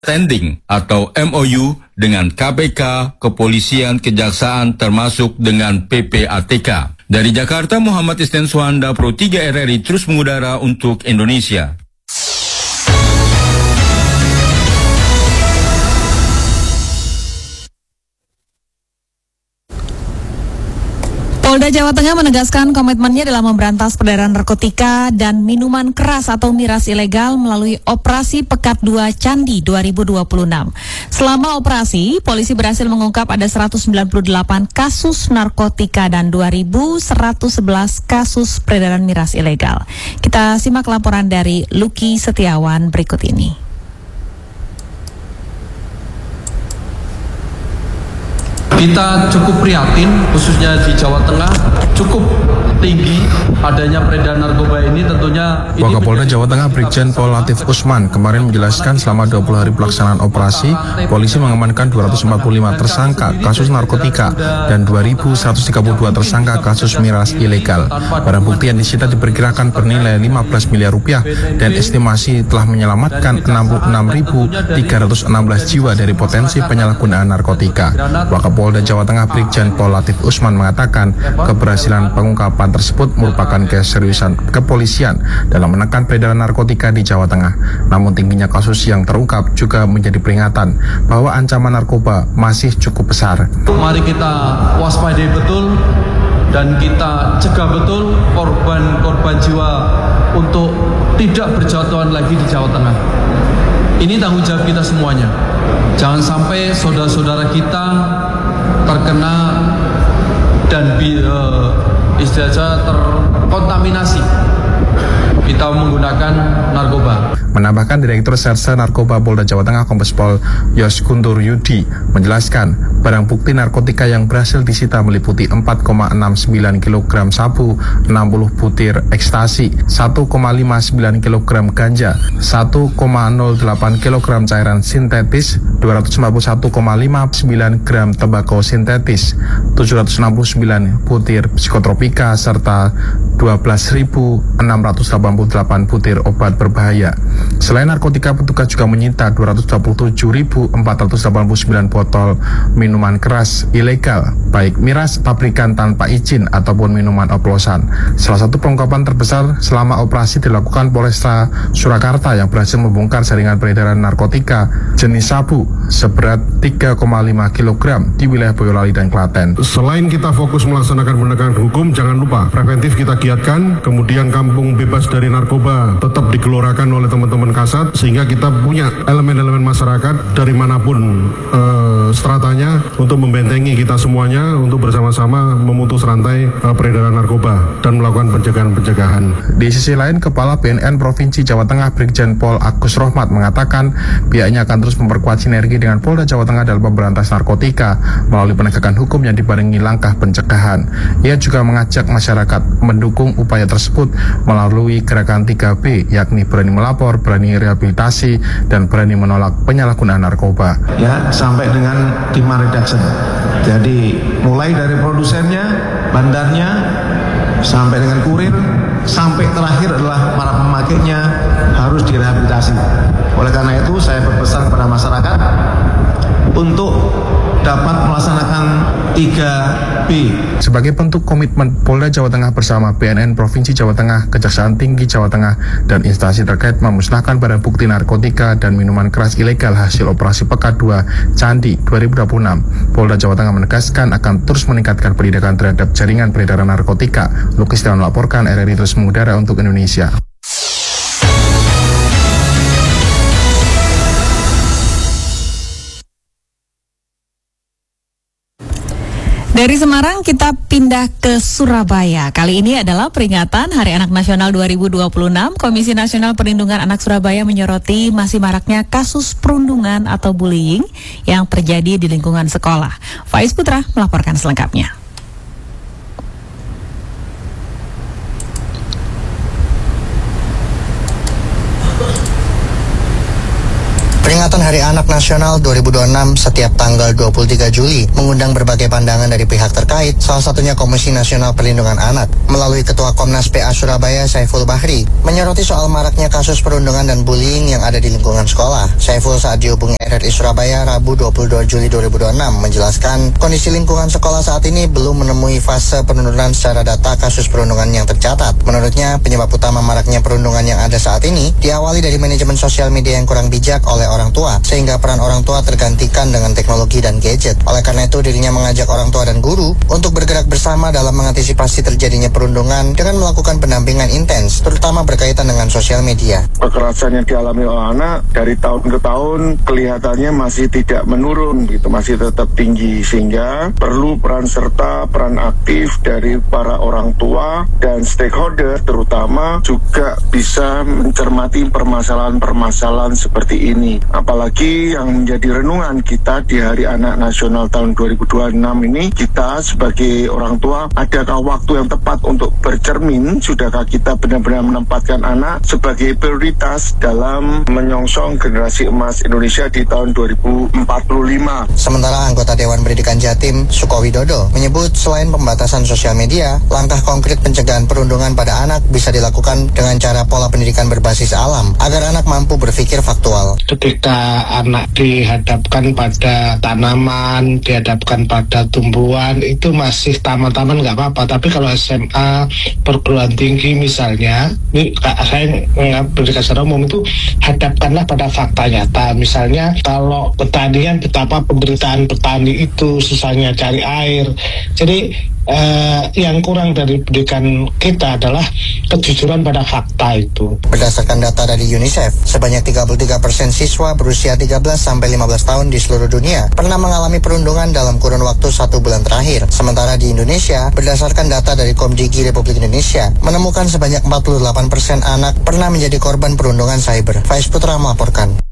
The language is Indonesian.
Standing atau MOU dengan KPK, Kepolisian, Kejaksaan termasuk dengan PPATK. Dari Jakarta, Muhammad Isnen Suhanda, Pro 3 RRI terus mengudara untuk Indonesia. Polda Jawa Tengah menegaskan komitmennya dalam memberantas peredaran narkotika dan minuman keras atau miras ilegal melalui Operasi Pekat 2 Candi 2026. Selama operasi, polisi berhasil mengungkap ada 198 kasus narkotika dan 2.111 kasus peredaran miras ilegal. Kita simak laporan dari Lucky Setiawan berikut ini. Kita cukup prihatin, khususnya di Jawa Tengah, cukup tinggi adanya peredaran narkoba ini. Tentunya Wakapolda Jawa Tengah Brigjen Pol Latif Usman kemarin menjelaskan selama 20 hari pelaksanaan operasi, polisi mengamankan 245 tersangka kasus narkotika dan 2.132 tersangka kasus miras ilegal. Barang bukti yang disita diperkirakan bernilai 15 miliar rupiah dan estimasi telah menyelamatkan 66.316 jiwa dari potensi penyalahgunaan narkotika. Wakapolda Jawa Tengah Brigjen Pol Latif Usman mengatakan keberhasilan pengungkapan tersebut merupakan keseriusan kepolisian dalam menekan peredaran narkotika di Jawa Tengah. Namun tingginya kasus yang terungkap juga menjadi peringatan bahwa ancaman narkoba masih cukup besar. Mari kita waspadai betul dan kita cegah betul korban jiwa untuk tidak berjatuhan lagi di Jawa Tengah. Ini tanggung jawab kita semuanya. Jangan sampai saudara-saudara kita terkena dan istilahnya terkontaminasi kita menggunakan narkoba. Menambahkan Direktur Serse Narkoba Polda Jawa Tengah Kombes Pol Yos Guntur Yudi menjelaskan barang bukti narkotika yang berhasil disita meliputi 4,69 kg sabu, 60 butir ekstasi, 1,59 kg ganja, 1,08 kg cairan sintetis, 251,59 gram tembakau sintetis, 769 butir psikotropika serta 12.688 butir obat berbahaya. Selain narkotika, petugas juga menyita 227.489 botol minuman keras ilegal, baik miras pabrikan tanpa izin ataupun minuman oplosan. Salah satu pengungkapan terbesar selama operasi dilakukan Polresta Surakarta yang berhasil membongkar jaringan peredaran narkotika jenis sabu seberat 3,5 kg di wilayah Boyolali dan Klaten. Selain kita fokus melaksanakan penegakan hukum, jangan lupa preventif kita giatkan, kemudian kampung bebas dari narkoba tetap digelorakan oleh teman-teman Kasat, sehingga kita punya elemen-elemen masyarakat dari manapun stratanya untuk membentengi kita semuanya untuk bersama-sama memutus rantai peredaran narkoba dan melakukan pencegahan-pencegahan. Di sisi lain, Kepala BNN Provinsi Jawa Tengah Brigjen Pol Agus Rohmat mengatakan pihaknya akan terus memperkuat sinergi dengan Polda Jawa Tengah dalam memberantas narkotika melalui penegakan hukum yang dibarengi langkah pencegahan. Ia juga mengajak masyarakat mendukung upaya tersebut melalui gerakan 3B, yakni berani melapor, berani rehabilitasi, dan berani menolak penyalahgunaan narkoba. Ya, sampai dengan demand reduction. Jadi mulai dari produsennya, bandarnya, sampai dengan kurir, sampai terakhir adalah para pemakainya harus direhabilitasi. Oleh karena itu saya berpesan kepada masyarakat untuk dapat melaksanakan 3B. Sebagai bentuk komitmen Polda Jawa Tengah bersama BNN Provinsi Jawa Tengah, Kejaksaan Tinggi Jawa Tengah, dan instansi terkait memusnahkan barang bukti narkotika dan minuman keras ilegal hasil Operasi Pekat 2 Candi 2026, Polda Jawa Tengah menegaskan akan terus meningkatkan penindakan terhadap jaringan peredaran narkotika. Lucky Setiawan melaporkan, RRI terus mengudara untuk Indonesia. Dari Semarang kita pindah ke Surabaya. Kali ini adalah peringatan Hari Anak Nasional 2026. Komisi Nasional Perlindungan Anak Surabaya menyoroti masih maraknya kasus perundungan atau bullying yang terjadi di lingkungan sekolah. Faiz Putra melaporkan selengkapnya. Peringatan Hari Anak Nasional 2026 setiap tanggal 23 Juli mengundang berbagai pandangan dari pihak terkait, salah satunya Komisi Nasional Perlindungan Anak. Melalui Ketua Komnas PA Surabaya, Saiful Bahri, menyoroti soal maraknya kasus perundungan dan bullying yang ada di lingkungan sekolah. Saiful saat dihubungi RRI Surabaya Rabu 22 Juli 2026 menjelaskan kondisi lingkungan sekolah saat ini belum menemui fase penurunan secara data kasus perundungan yang tercatat. Menurutnya, penyebab utama maraknya perundungan yang ada saat ini diawali dari manajemen sosial media yang kurang bijak oleh orang tua, sehingga peran orang tua tergantikan dengan teknologi dan gadget. Oleh karena itu, dirinya mengajak orang tua dan guru untuk bergerak bersama dalam mengantisipasi terjadinya perundungan dengan melakukan pendampingan intens, terutama berkaitan dengan sosial media. Kekerasan yang dialami oleh anak dari tahun ke tahun kelihatannya masih tidak menurun, masih tetap tinggi, sehingga perlu peran serta, peran aktif dari para orang tua dan stakeholder, terutama juga bisa mencermati permasalahan-permasalahan seperti ini. Apalagi yang menjadi renungan kita di Hari Anak Nasional tahun 2026 ini, kita sebagai orang tua, adakah waktu yang tepat untuk bercermin? Sudahkah kita benar-benar menempatkan anak sebagai prioritas dalam menyongsong generasi emas Indonesia di tahun 2045? Sementara anggota Dewan Pendidikan Jatim, Sukowidodo, menyebut selain pembatasan sosial media, langkah konkret pencegahan perundungan pada anak bisa dilakukan dengan cara pola pendidikan berbasis alam, agar anak mampu berpikir faktual. Ketika anak dihadapkan pada tanaman, dihadapkan pada tumbuhan, itu masih taman-taman nggak apa-apa. Tapi kalau SMA, perguruan tinggi misalnya, ini saya pendidikan secara umum itu hadapkanlah pada fakta nyata. Misalnya kalau pertanian, betapa penderitaan petani itu susahnya cari air. Jadi yang kurang dari pendidikan kita adalah kejujuran pada fakta itu. Berdasarkan data dari UNICEF, sebanyak 33% siswa berusia 13 sampai 15 tahun di seluruh dunia pernah mengalami perundungan dalam kurun waktu 1 bulan terakhir. Sementara di Indonesia, berdasarkan data dari Komdigi Republik Indonesia, menemukan sebanyak 48% anak pernah menjadi korban perundungan cyber. Faiz Putra melaporkan.